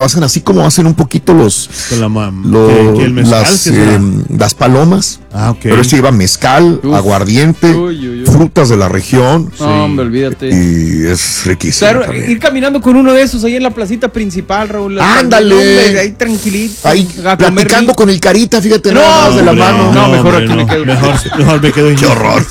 hacen así como hacen un poquito las palomas. Ah, ok. Pero este lleva mezcal, aguardiente, frutas de la región. Sí. No, hombre, olvídate. Y es riquísimo. Claro, ir caminando con uno de esos ahí en la placita principal, Raúl. Ándale. Ahí tranquilito. Ahí platicando con el Carita, fíjate, nada más de la mano. No, mejor aquí me quedo. Mejor me quedo. Qué horror.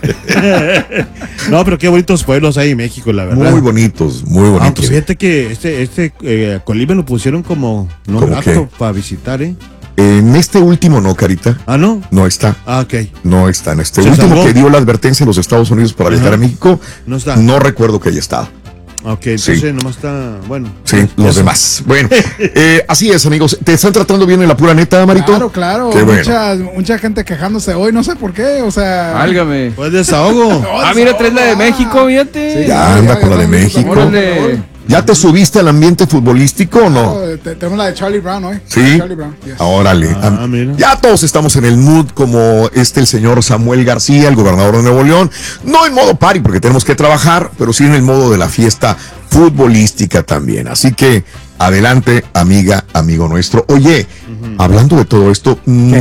No, pero qué bonitos pueblos hay en México, la verdad. Muy bonitos, muy bonitos. Ah, pues fíjate que Colima lo pusieron como no grato para visitar, ¿eh? En este último no, Carita. ¿Ah, no? No está. Ah, ok. No está. En este último que dio la advertencia a los Estados Unidos para viajar a México, no está. No recuerdo que haya estado. Ok, entonces nomás está, bueno. Sí, los demás. Bueno, así es, amigos. ¿Te están tratando bien en la pura neta, Marito? Claro. Qué bueno. Mucha gente quejándose hoy, no sé por qué, o sea... Válgame. Pues desahogo. Mira, traes la de México, fíjate. Sí, ya anda con la de México. ¿Ya te subiste al ambiente futbolístico o no? Tenemos la de Charlie Brown hoy. Sí. Charlie Brown, yes. Órale. Mira. Ya todos estamos en el mood como el señor Samuel García, el gobernador de Nuevo León. No en modo party porque tenemos que trabajar, pero sí en el modo de la fiesta futbolística también. Así que adelante, amiga, amigo nuestro. Oye, hablando de todo esto,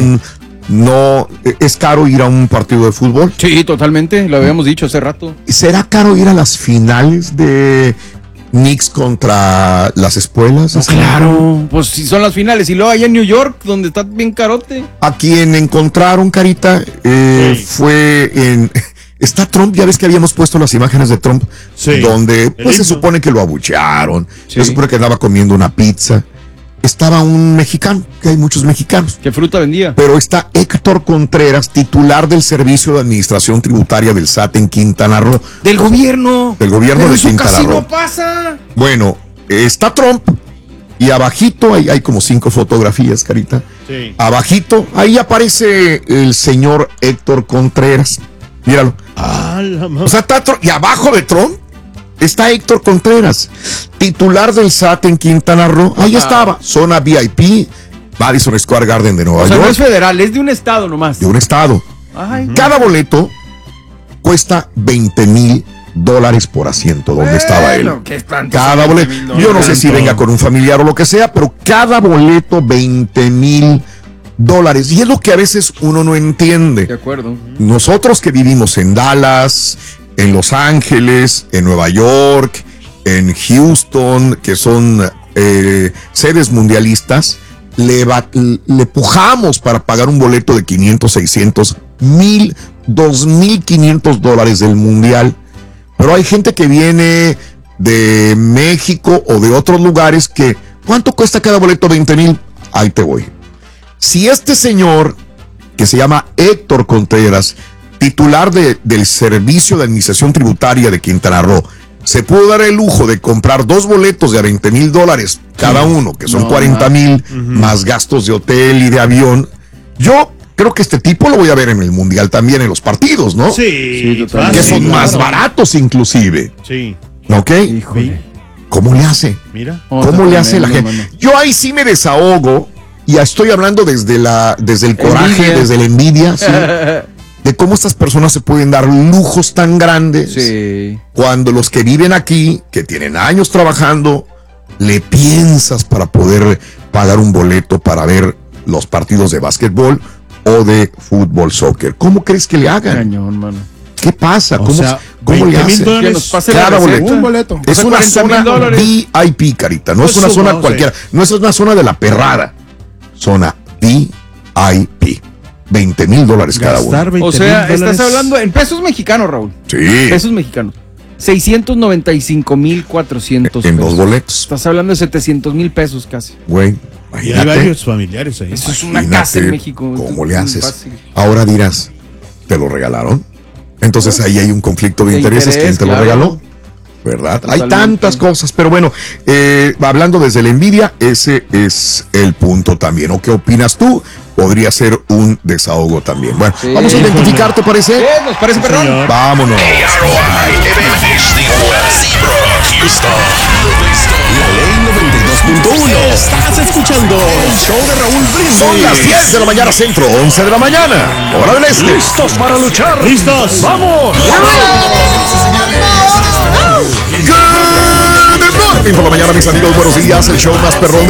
¿no es caro ir a un partido de fútbol? Sí, totalmente. Lo habíamos dicho hace rato. ¿Será caro ir a las finales de Knicks contra las espuelas? No, claro, pues si son las finales. Y luego allá en New York, donde está bien carote. A quien encontraron, Carita, fue en... Está Trump, ya ves que habíamos puesto las imágenes de Trump, donde pues se supone que lo abuchearon, se supone que andaba comiendo una pizza. Estaba un mexicano, que hay muchos mexicanos. ¿Qué fruta vendía? Pero está Héctor Contreras, titular del Servicio de Administración Tributaria del SAT en Quintana Roo. Del gobierno. Del gobierno de Quintana Roo. Casi no pasa. Bueno, está Trump y abajito, hay como 5 fotografías, Carita. Sí. Abajito, ahí aparece el señor Héctor Contreras. Míralo. O sea, y abajo de Trump está Héctor Contreras, titular del SAT en Quintana Roo. Ahí estaba, zona VIP, Madison Square Garden de Nueva York. No es federal, es de un estado nomás. De un estado. Ay. Cada boleto cuesta $20,000 por asiento, donde estaba él. Cada boleto. Yo no sé si venga con un familiar o lo que sea, pero cada boleto $20,000. Y es lo que a veces uno no entiende. De acuerdo. Nosotros que vivimos en Dallas, en Los Ángeles, en Nueva York, en Houston, que son sedes mundialistas, le pujamos para pagar un boleto de 500, 600, 1,000, $2,500 del mundial. Pero hay gente que viene de México o de otros lugares que, ¿cuánto cuesta cada boleto? 20,000. Ahí te voy. Si este señor, que se llama Héctor Contreras, titular del Servicio de Administración Tributaria de Quintana Roo, se pudo dar el lujo de comprar 2 boletos de $20,000 cada uno, que son 40,000, más gastos de hotel y de avión, yo creo que este tipo lo voy a ver en el Mundial también, en los partidos, ¿no? Sí, que son más baratos inclusive. Sí. ¿Ok? Híjole. ¿Cómo le hace? Mira. ¿Cómo le hace la gente? Yo ahí sí me desahogo, y estoy hablando desde el coraje, desde la envidia, ¿sí? De cómo estas personas se pueden dar lujos tan grandes, cuando los que viven aquí, que tienen años trabajando, le piensas para poder pagar un boleto para ver los partidos de básquetbol o de fútbol, soccer. ¿Cómo crees que le hagan? Cañón, mano. ¿Qué pasa? ¿Cómo le hacen? Cada boleto. Es una zona VIP, Carita. No es una zona cualquiera. No es una zona de la perrada. Zona VIP. $20,000 cada uno. O sea, estás hablando en pesos mexicanos, Raúl. Sí. Pesos mexicanos. 695,400 en 2 boletos. Estás hablando de 700,000 pesos casi. Güey, y hay varios familiares ahí. Eso es una casa en México. ¿Cómo le haces? Ahora dirás, ¿te lo regalaron? Entonces ahí hay un conflicto de intereses. ¿Quién te lo regaló? ¿Verdad? Totalmente. Hay tantas cosas, pero bueno, hablando desde la envidia, ese es el punto también. ¿O qué opinas tú? Podría ser un desahogo también. Bueno, vamos a identificar, ¿te parece? ¿Nos parece, perrón? Vámonos. La Ley 92.1. Estás escuchando el show de Raúl Brindis. Son las 10 de la mañana centro, 11 de la mañana, hora del este. ¿Listos para luchar? ¡Listos! ¡Vamos! Good morning por la mañana, mis amigos, buenos días. El show más perrón